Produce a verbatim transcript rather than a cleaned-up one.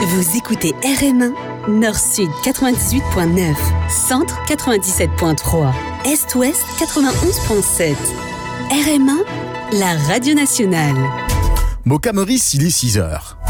Vous écoutez R M un, Nord-Sud quatre-vingt-dix-huit point neuf, Centre quatre-vingt-dix-sept point trois, Est-Ouest quatre-vingt-onze point sept. R M un, la radio nationale. Moka Maurice, il est six heures.